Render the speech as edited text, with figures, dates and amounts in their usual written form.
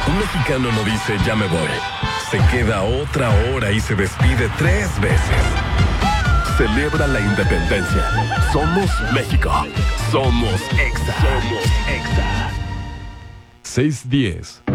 Un mexicano no dice ya me voy. Se queda otra hora y se despide 3 veces. Celebra la independencia. Somos México. Somos Exa. Somos Exa. 6:10.